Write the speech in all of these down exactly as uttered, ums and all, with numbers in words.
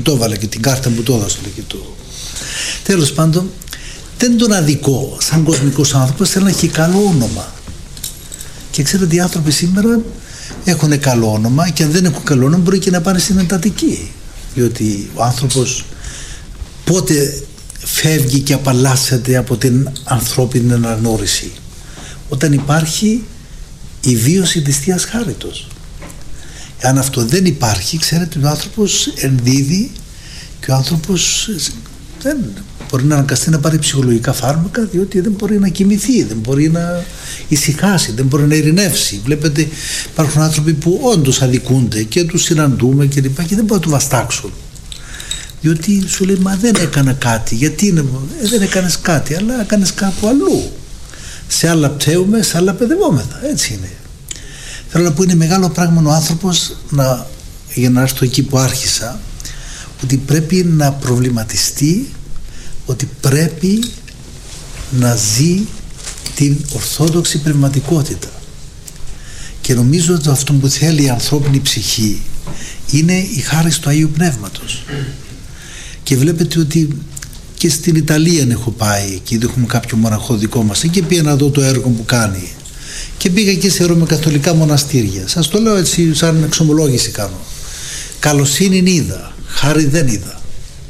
Το έβαλε και την κάρτα που το έδωσε και το... Τέλος πάντων, δεν τον αδικό σαν κοσμικός άνθρωπος, θέλει να έχει καλό όνομα. Και ξέρετε, οι άνθρωποι σήμερα έχουν καλό όνομα και αν δεν έχουν καλό όνομα μπορεί και να πάνε στην εντατική, διότι ο άνθρωπος πότε φεύγει και απαλλάσσεται από την ανθρώπινη αναγνώριση? Όταν υπάρχει η βίωση της Θείας Χάριτος. Αν αυτό δεν υπάρχει, ξέρετε, ο άνθρωπος ενδίδει και ο άνθρωπος δεν μπορεί να αναγκαστεί να πάρει ψυχολογικά φάρμακα, διότι δεν μπορεί να κοιμηθεί, δεν μπορεί να ησυχάσει, δεν μπορεί να ειρηνεύσει. Βλέπετε, υπάρχουν άνθρωποι που όντως αδικούνται και τους συναντούμε και λοιπά και δεν μπορούν να του βαστάξουν, διότι σου λέει, μα δεν έκανα κάτι. Γιατί είναι, ε, δεν έκανες κάτι, αλλά έκανες κάπου αλλού. Σε άλλα πταίουμε, σε άλλα παιδευόμεθα. Έτσι είναι. Θέλω να πω, είναι μεγάλο πράγμα ο άνθρωπος, να, για να έρθω εκεί που άρχισα, ότι πρέπει να προβληματιστεί, ότι πρέπει να ζει την ορθόδοξη πνευματικότητα. Και νομίζω ότι αυτό που θέλει η ανθρώπινη ψυχή είναι η χάρις του Αγίου Πνεύματος. Και βλέπετε ότι και στην Ιταλία έχω πάει, εκεί έχουμε κάποιο μοναχό δικό μας, και πήγα να δω το έργο που κάνει. Και πήγα και σε ρωμαιοκαθολικά μοναστήρια. Σας το λέω έτσι σαν εξομολόγηση κάνω. Καλοσύνη είδα, χάρη δεν είδα.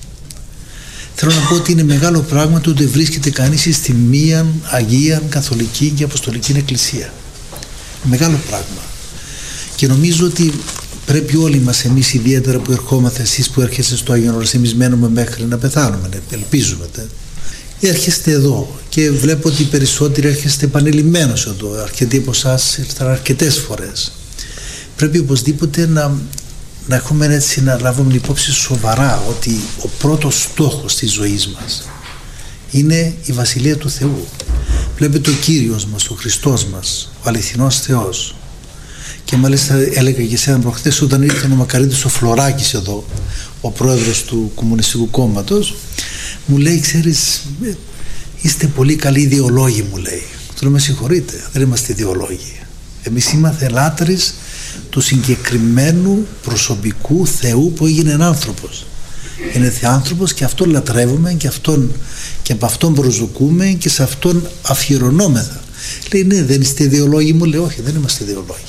Θέλω να πω ότι είναι μεγάλο πράγμα το ότι βρίσκεται κανείς στη μία Αγία Καθολική και Αποστολική Εκκλησία. Μεγάλο πράγμα. Και νομίζω ότι πρέπει όλοι μας, εμείς ιδιαίτερα που ερχόμαστε, εσείς που έρχεστε στο Άγιον Όρος, εμείς μένουμε μέχρι να πεθάνουμε, ελπίζουμε. Έρχεστε εδώ και βλέπω ότι οι περισσότεροι έρχεστε επανειλημμένως εδώ. Αρκετοί από εσάς ήρθαν αρκετές φορές. Πρέπει οπωσδήποτε να, να έχουμε έτσι, να λάβουμε υπόψη σοβαρά ότι ο πρώτος στόχος της ζωής μας είναι η Βασιλεία του Θεού. Βλέπετε ο Κύριος μας, ο Χριστός μας, ο αληθινός Θεός. Και μάλιστα έλεγα και εσένα προχθές, όταν ήρθε ο Μακαρίτης ο Φλωράκης εδώ, ο πρόεδρος του Κομμουνιστικού Κόμματος, μου λέει, ξέρεις, είστε πολύ καλοί ιδεολόγοι, μου λέει. Του λέω, με συγχωρείτε, δεν είμαστε ιδεολόγοι. Εμείς είμαστε λάτρεις του συγκεκριμένου προσωπικού Θεού που έγινε άνθρωπος. Είναι θεάνθρωπος και αυτόν λατρεύουμε και, αυτόν, και από αυτόν προσδοκούμε και σε αυτόν αφιερωνόμεθα. Λέει, ναι, δεν είστε ιδεολόγοι, μου λέει, όχι, δεν είμαστε ιδεολόγοι.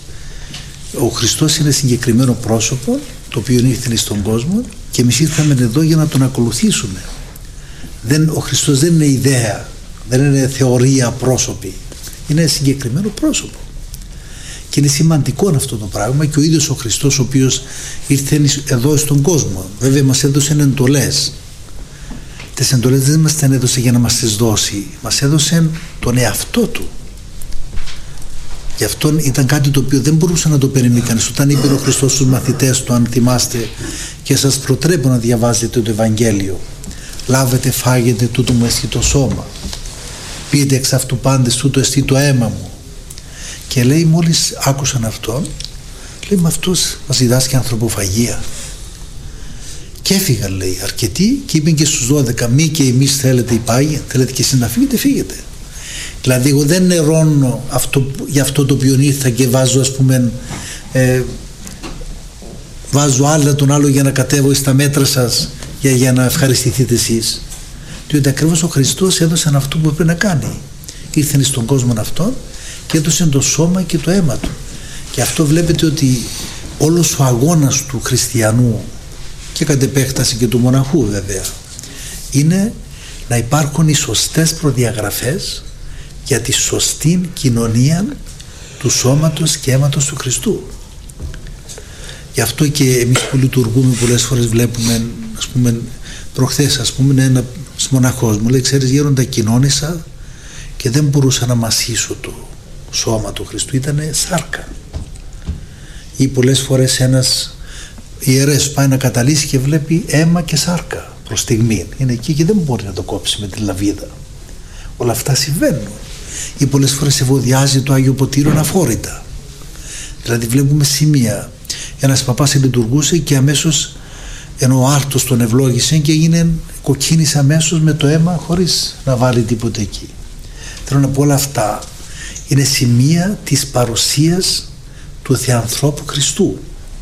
Ο Χριστός είναι συγκεκριμένο πρόσωπο, το οποίο ήρθε στον κόσμο και εμείς ήρθαμε εδώ για να τον ακολουθήσουμε. Δεν, ο Χριστός δεν είναι ιδέα, δεν είναι θεωρία, πρόσωπη. Είναι συγκεκριμένο πρόσωπο. Και είναι σημαντικό αυτό το πράγμα και ο ίδιος ο Χριστός, ο οποίος ήρθε εδώ στον κόσμο, βέβαια μας έδωσε εντολές. Τις εντολές δεν μας τις έδωσε για να μας τις δώσει, μας έδωσε τον εαυτό του. Γι' αυτό ήταν κάτι το οποίο δεν μπορούσε να το περιμένει κανείς. Όταν είπε ο Χριστός στους μαθητές του, αν θυμάστε, και σας προτρέπω να διαβάζετε το Ευαγγέλιο, λάβετε, φάγετε, τούτο μου εστί το σώμα, πείτε εξ αυτού πάντες, τούτο εστί το αίμα μου. Και λέει, μόλις άκουσαν αυτόν, λέει, με αυτός μας διδάσκει ανθρωποφαγία. Και έφυγαν, λέει, αρκετοί, και είπαν και στους δώδεκα, μη και εμείς θέλετε υπάγει, θέλετε και εσείς να φύγετε, φύγετε. Δηλαδή εγώ δεν νερώνω αυτό, για αυτό το οποίο ήρθα και βάζω, ας πούμε, ε, βάζω άλλα τον άλλο για να κατέβω στα μέτρα σας, για, για να ευχαριστηθείτε εσείς. Διότι ακριβώς ο Χριστός έδωσε αυτό που έπρεπε να κάνει. Ήρθε στον κόσμο αυτόν και έδωσε το σώμα και το αίμα του. Και αυτό βλέπετε ότι όλος ο αγώνας του χριστιανού και κατ' επέκταση και του μοναχού βέβαια είναι να υπάρχουν οι σωστές προδιαγραφές για τη σωστή κοινωνία του σώματος και αίματος του Χριστού. Γι' αυτό και εμείς που λειτουργούμε πολλές φορές βλέπουμε, ας πούμε, προχθές ας πούμε ένα μοναχός μου λέει, ξέρεις γέροντα, κοινώνησα και δεν μπορούσα να μασίσω το σώμα του Χριστού, ήταν σάρκα. Ή πολλές φορές ένας ιερέας πάει να καταλύσει και βλέπει αίμα και σάρκα προς στιγμή, είναι εκεί και δεν μπορεί να το κόψει με τη λαβίδα. Όλα αυτά συμβαίνουν. Ή πολλές φορές ευωδιάζει το Άγιο Ποτήριον αφόρητα. Δηλαδή βλέπουμε σημεία, ένας παπάς λειτουργούσε και αμέσως, ενώ ο άρτος τον ευλόγησε και έγινε, κοκκίνησε αμέσως με το αίμα χωρίς να βάλει τίποτε εκεί. Θέλω να πω, όλα αυτά είναι σημεία της παρουσίας του Θεανθρώπου Χριστού.